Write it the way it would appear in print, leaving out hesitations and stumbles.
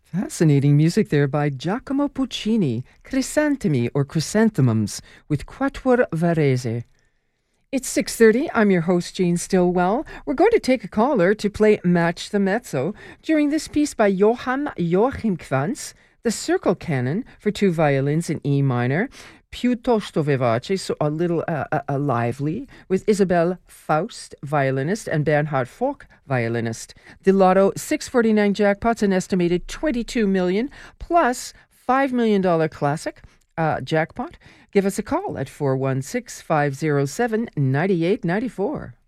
Fascinating music there by Giacomo Puccini, Crisantemi or Chrysanthemums with Quatuor Varese. It's 6:30. I'm your host, Jean Stillwell. We're going to take a caller to play Match the Mezzo during this piece by Johann Joachim Quantz, the Circle Canon for two violins in E minor, piuttosto vivace, so a little lively, with Isabel Faust, violinist, and Bernhard Foch, violinist. The Lotto 649 jackpot's an estimated $22 million plus $5 million classic jackpot. Give us a call at 416-507-9894.